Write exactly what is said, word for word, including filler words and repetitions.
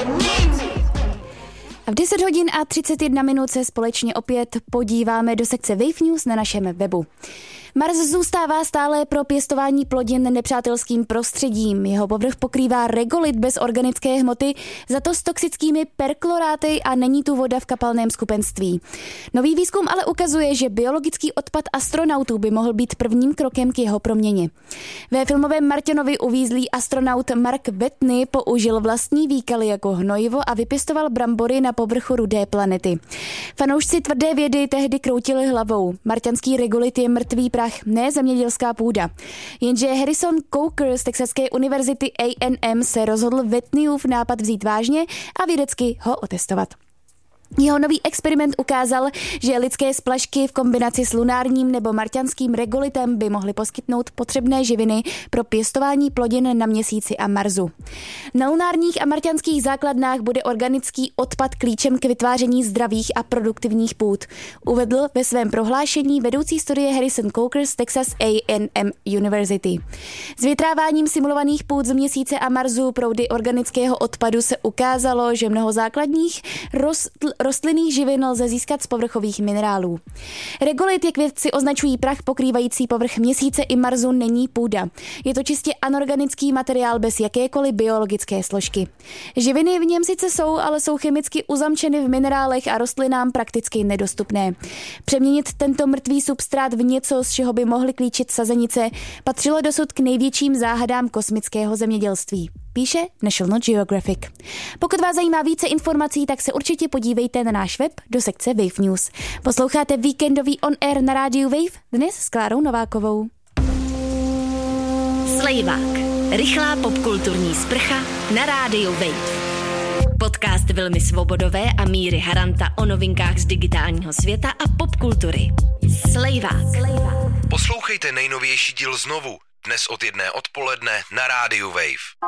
A v deset hodin a třicet jedna minut se společně opět podíváme do sekce Wave News na našem webu. Mars zůstává stále pro pěstování plodin nepřátelským prostředím. Jeho povrch pokrývá regolit bez organické hmoty, za to s toxickými perchloráty a není tu voda v kapalném skupenství. Nový výzkum ale ukazuje, že biologický odpad astronautů by mohl být prvním krokem k jeho proměně. Ve filmovém Marťanovi uvízlý astronaut Mark Watney použil vlastní výkaly jako hnojivo a vypěstoval brambory na povrchu rudé planety. Fanoušci tvrdé vědy tehdy kroutili hlavou. Marťanský regolit je mrtvý prach, ne zemědělská půda. Jenže Harrison Coker z Texaské univerzity A and M se rozhodl Watneyův nápad vzít vážně a vědecky ho otestovat. Jeho nový experiment ukázal, že lidské splašky v kombinaci s lunárním nebo marťanským regolitem by mohly poskytnout potřebné živiny pro pěstování plodin na Měsíci a Marsu. Na lunárních a marťanských základnách bude organický odpad klíčem k vytváření zdravých a produktivních půd, uvedl ve svém prohlášení vedoucí studie Harrison Coker z Texas A and M University. S vytráváním simulovaných půd z Měsíce a Marsu proudy organického odpadu se ukázalo, že mnoho základních rostl rostlinných živin lze získat z povrchových minerálů. Regolit, jak vědci označují prach pokrývající povrch Měsíce i Marsu, není půda. Je to čistě anorganický materiál bez jakékoliv biologické složky. Živiny v něm sice jsou, ale jsou chemicky uzamčeny v minerálech a rostlinám prakticky nedostupné. Přeměnit tento mrtvý substrát v něco, z čeho by mohly klíčit sazenice, patřilo dosud k největším záhadám kosmického zemědělství. Píše National Geographic. Pokud vás zajímá více informací, tak se určitě podívejte na náš web do sekce Wave News. Posloucháte víkendový On Air na rádiu Wave, dnes s Klárou Novákovou. Slejvák. Rychlá popkulturní sprcha na rádiu Wave. Podcast Vilmy Svobodové a Míry Haranta o novinkách z digitálního světa a popkultury. Slejvák. Poslouchejte nejnovější díl znovu, dnes od jedné odpoledne na rádiu Wave.